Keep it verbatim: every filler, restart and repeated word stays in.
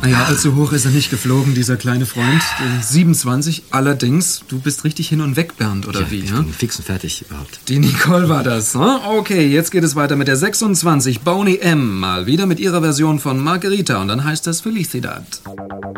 Naja, allzu hoch ist er nicht geflogen, dieser kleine Freund. Die siebenundzwanzig. Allerdings, du bist richtig hin und weg, Bernd, oder ja, wie? Ich ja? bin fix und fertig überhaupt. Die Nicole war das. Ne? Okay, jetzt geht es weiter mit der sechsundzwanzig. Boney M. Mal wieder mit ihrer Version von Margarita. Und dann heißt das Felicidad.